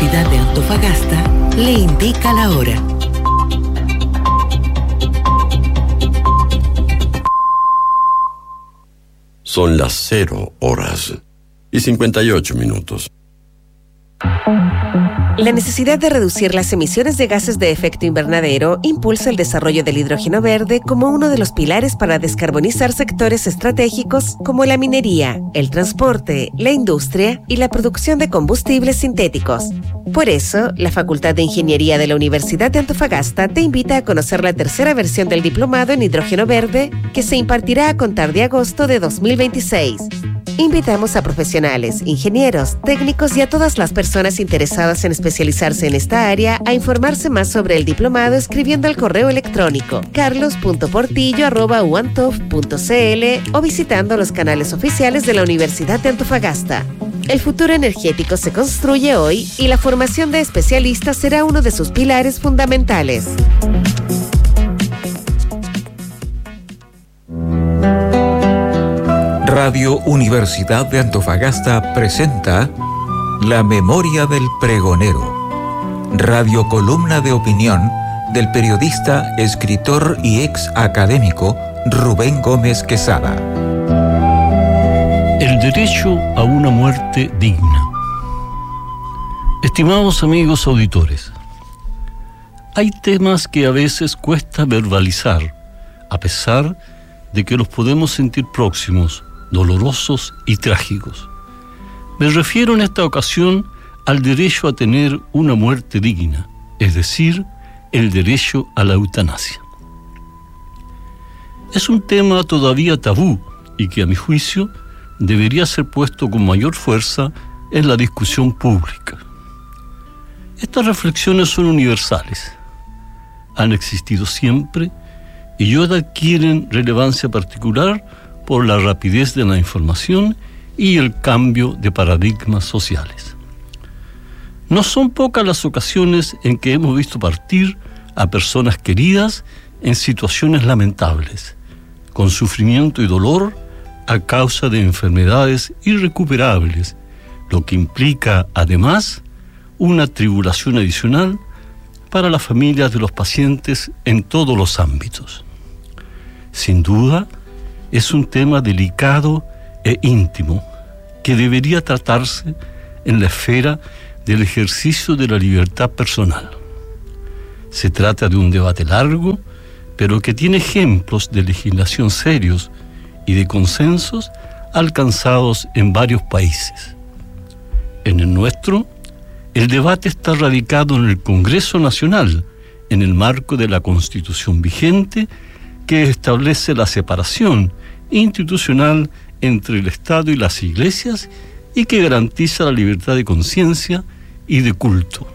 Universidad de Antofagasta le indica la hora. Son las 0:58. La necesidad de reducir las emisiones de gases de efecto invernadero impulsa el desarrollo del hidrógeno verde como uno de los pilares para descarbonizar sectores estratégicos como la minería, el transporte, la industria y la producción de combustibles sintéticos. Por eso, la Facultad de Ingeniería de la Universidad de Antofagasta te invita a conocer la tercera versión del diplomado en hidrógeno verde que se impartirá a contar de agosto de 2026. Invitamos a profesionales, ingenieros, técnicos y a todas las personas interesadas en especializarse en esta área a informarse más sobre el diplomado escribiendo al correo electrónico carlos.portillo@uantof.cl o visitando los canales oficiales de la Universidad de Antofagasta. El futuro energético se construye hoy y la formación de especialistas será uno de sus pilares fundamentales. Radio Universidad de Antofagasta presenta La Memoria del Pregonero, radio columna de opinión del periodista, escritor y ex académico Rubén Gómez Quesada. El derecho a una muerte digna. Estimados amigos auditores, hay temas que a veces cuesta verbalizar, a pesar de que los podemos sentir próximos, dolorosos y trágicos. Me refiero en esta ocasión al derecho a tener una muerte digna, es decir, el derecho a la eutanasia. Es un tema todavía tabú y que, a mi juicio, debería ser puesto con mayor fuerza en la discusión pública. Estas reflexiones son universales, han existido siempre y hoy adquieren relevancia particular por la rapidez de la información y el cambio de paradigmas sociales. No son pocas las ocasiones en que hemos visto partir a personas queridas en situaciones lamentables, con sufrimiento y dolor a causa de enfermedades irrecuperables, lo que implica, además, una tribulación adicional para las familias de los pacientes en todos los ámbitos. Sin duda, es un tema delicado e íntimo que debería tratarse en la esfera del ejercicio de la libertad personal. Se trata de un debate largo, pero que tiene ejemplos de legislación serios y de consensos alcanzados en varios países. En el nuestro, el debate está radicado en el Congreso Nacional, en el marco de la Constitución vigente, que establece la separación institucional entre el Estado y las iglesias y que garantiza la libertad de conciencia y de culto.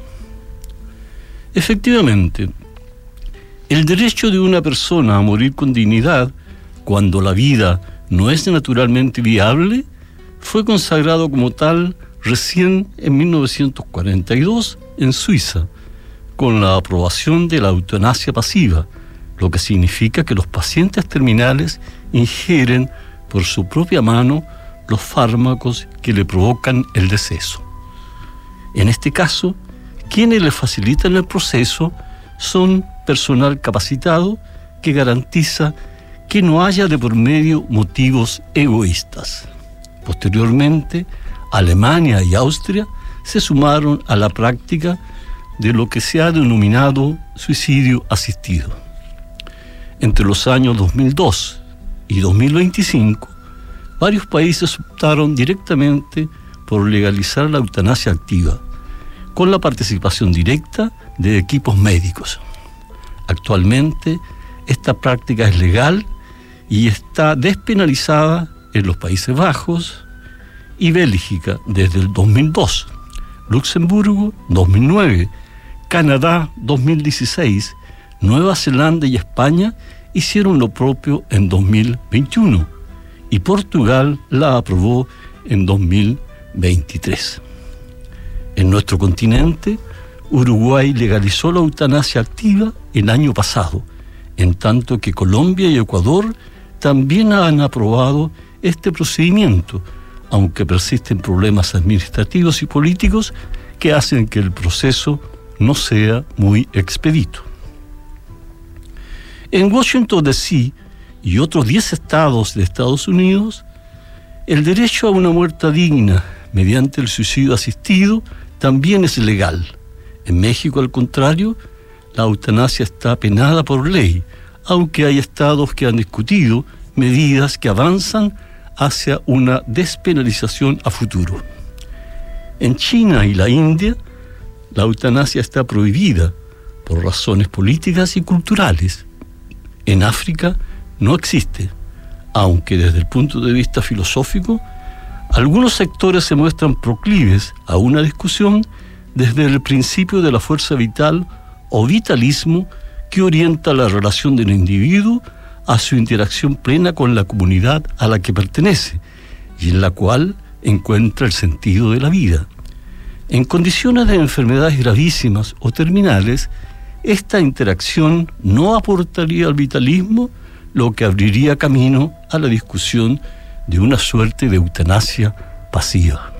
Efectivamente, el derecho de una persona a morir con dignidad, cuando la vida no es naturalmente viable, fue consagrado como tal recién en 1942 en Suiza, con la aprobación de la eutanasia pasiva, lo que significa que los pacientes terminales ingieren por su propia mano los fármacos que le provocan el deceso. En este caso, quienes le facilitan el proceso son personal capacitado que garantiza que no haya de por medio motivos egoístas. Posteriormente, Alemania y Austria se sumaron a la práctica de lo que se ha denominado suicidio asistido. Entre los años 2002 y 2025, varios países optaron directamente por legalizar la eutanasia activa, con la participación directa de equipos médicos. Actualmente, esta práctica es legal y está despenalizada en los Países Bajos y Bélgica desde el 2002, Luxemburgo 2009, Canadá 2016, Nueva Zelanda y España hicieron lo propio en 2021 y Portugal la aprobó en 2023. En nuestro continente, Uruguay legalizó la eutanasia activa el año pasado, en tanto que Colombia y Ecuador también han aprobado este procedimiento, aunque persisten problemas administrativos y políticos que hacen que el proceso no sea muy expedito. En Washington, D.C. y otros 10 estados de Estados Unidos, el derecho a una muerte digna mediante el suicidio asistido también es legal. En México, al contrario, la eutanasia está penada por ley, aunque hay estados que han discutido medidas que avanzan hacia una despenalización a futuro. En China y la India, la eutanasia está prohibida por razones políticas y culturales. En África no existe, aunque desde el punto de vista filosófico, algunos sectores se muestran proclives a una discusión desde el principio de la fuerza vital o vitalismo que orienta la relación del individuo a su interacción plena con la comunidad a la que pertenece y en la cual encuentra el sentido de la vida. En condiciones de enfermedades gravísimas o terminales, esta interacción no aportaría al vitalismo, lo que abriría camino a la discusión de una suerte de eutanasia pasiva.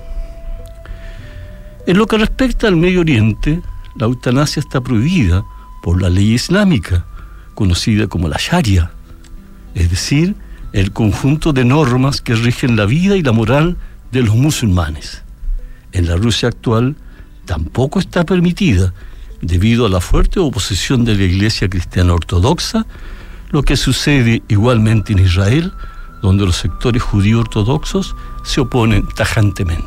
En lo que respecta al Medio Oriente, la eutanasia está prohibida por la ley islámica, conocida como la Sharia, es decir, el conjunto de normas que rigen la vida y la moral de los musulmanes. En la Rusia actual tampoco está permitida, debido a la fuerte oposición de la Iglesia cristiana ortodoxa, lo que sucede igualmente en Israel, donde los sectores judíos ortodoxos se oponen tajantemente.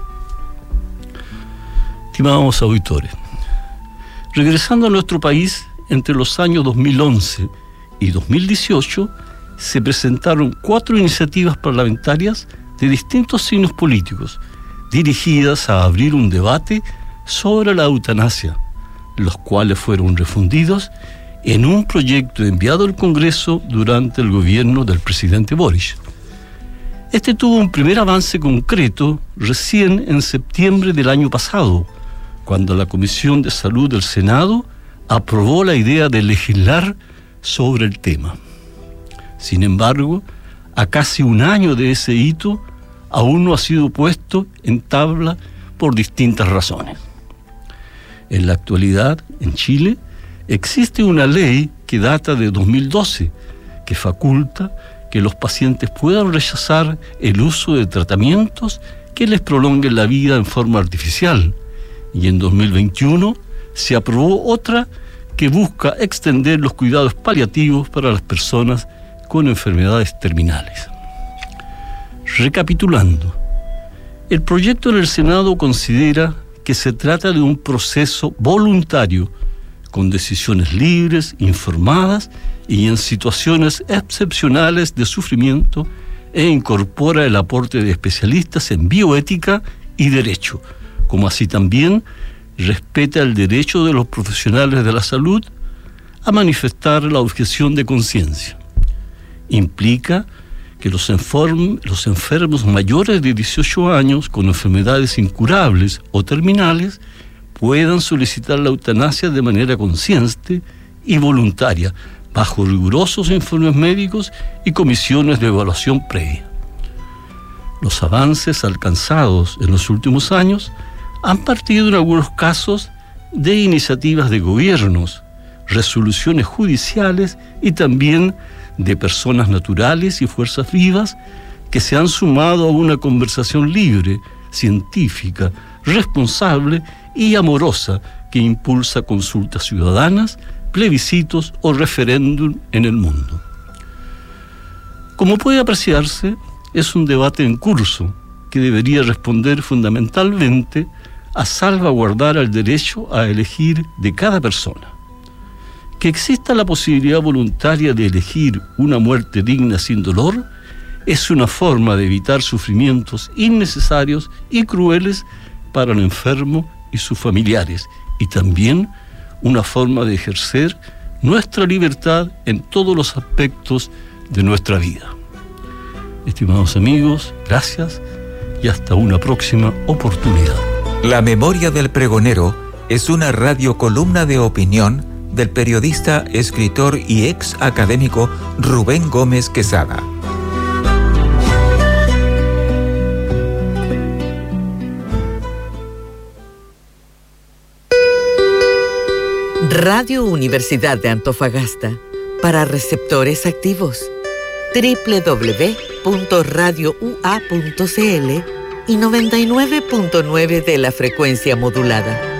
Estimados auditores, regresando a nuestro país, entre los años 2011 y 2018, se presentaron 4 iniciativas parlamentarias de distintos signos políticos, dirigidas a abrir un debate sobre la eutanasia, los cuales fueron refundidos en un proyecto enviado al Congreso durante el gobierno del presidente Boric. Este tuvo un primer avance concreto recién en septiembre del año pasado, cuando la Comisión de Salud del Senado aprobó la idea de legislar sobre el tema. Sin embargo, a casi un año de ese hito, aún no ha sido puesto en tabla por distintas razones. En la actualidad, en Chile, existe una ley que data de 2012, que faculta que los pacientes puedan rechazar el uso de tratamientos que les prolonguen la vida en forma artificial, y en 2021 se aprobó otra que busca extender los cuidados paliativos para las personas con enfermedades terminales. Recapitulando, el proyecto en el Senado considera que se trata de un proceso voluntario, con decisiones libres, informadas y en situaciones excepcionales de sufrimiento, e incorpora el aporte de especialistas en bioética y derecho, como así también respeta el derecho de los profesionales de la salud a manifestar la objeción de conciencia. Implica que los enfermos mayores de 18 años con enfermedades incurables o terminales puedan solicitar la eutanasia de manera consciente y voluntaria, bajo rigurosos informes médicos y comisiones de evaluación previa. Los avances alcanzados en los últimos años han partido en algunos casos de iniciativas de gobiernos, resoluciones judiciales y también de personas naturales y fuerzas vivas que se han sumado a una conversación libre, científica, responsable y amorosa que impulsa consultas ciudadanas, plebiscitos o referéndum en el mundo. Como puede apreciarse, es un debate en curso que debería responder fundamentalmente a salvaguardar el derecho a elegir de cada persona. Que exista la posibilidad voluntaria de elegir una muerte digna sin dolor es una forma de evitar sufrimientos innecesarios y crueles para el enfermo y sus familiares, y también una forma de ejercer nuestra libertad en todos los aspectos de nuestra vida. Estimados amigos, gracias y hasta una próxima oportunidad. La Memoria del Pregonero es una radiocolumna de opinión del periodista, escritor y ex académico Rubén Gómez Quesada. Radio Universidad de Antofagasta, para receptores activos. www.radioua.cl y 99.9 de la frecuencia modulada.